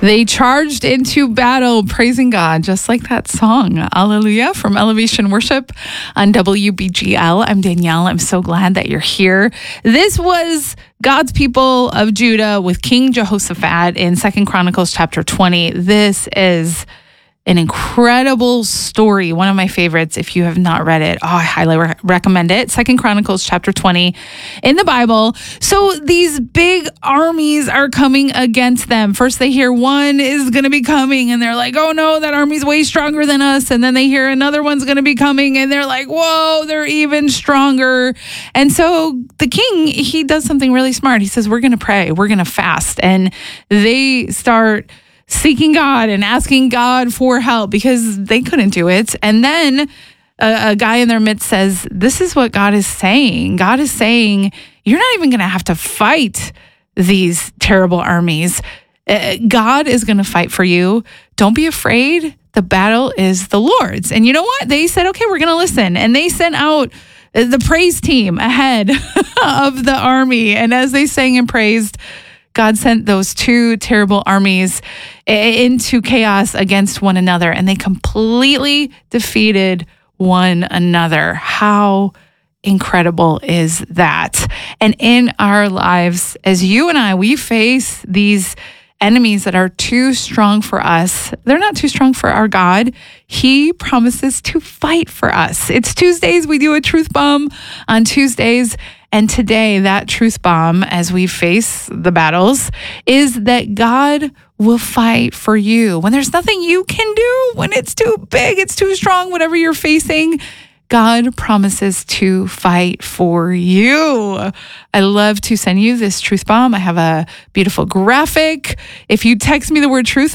They charged into battle, praising God, just like that song, Alleluia, from Elevation Worship on WBGL. I'm Danielle. I'm so glad that you're here. This was God's people of Judah with King Jehoshaphat in 2 Chronicles chapter 20. This is an incredible story, one of my favorites. If you have not read it, I highly recommend it. 2 Chronicles chapter 20 in the Bible. So these big armies are coming against them. First they hear one is going to be coming and they're like, oh no, that army's way stronger than us. And then they hear another one's going to be coming and they're like, whoa, they're even stronger. And so the king, he does something really smart. He says, we're going to pray, we're going to fast. And they start seeking God and asking God for help because they couldn't do it. And then a guy in their midst says, this is what God is saying. God is saying, you're not even going to have to fight these terrible armies. God is going to fight for you. Don't be afraid. The battle is the Lord's. And you know what? They said, okay, we're going to listen. And they sent out the praise team ahead of the army. And as they sang and praised, God sent those two terrible armies into chaos against one another, and they completely defeated one another. How incredible is that? And in our lives, as you and I, we face these enemies that are too strong for us. They're not too strong for our God. He promises to fight for us. It's Tuesdays. We do a truth bomb on Tuesdays. And today, that truth bomb, as we face the battles, is that God will fight for you. When there's nothing you can do, when it's too big, it's too strong, whatever you're facing, God promises to fight for you. I love to send you this truth bomb. I have a beautiful graphic. If you text me the word truth,